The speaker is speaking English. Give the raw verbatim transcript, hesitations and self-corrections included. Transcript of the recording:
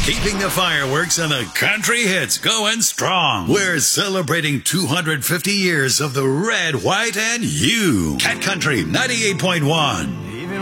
Keeping the fireworks and the country hits going strong. We're celebrating two hundred fifty years of the red, white, and you. Cat Country ninety-eight point one.